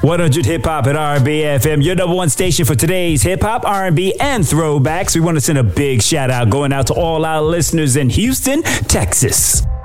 100 Hip Hop at R&B FM, your number one station for today's hip hop, R&B, and throwbacks. We want to send a big shout out going out to all our listeners in Houston, Texas.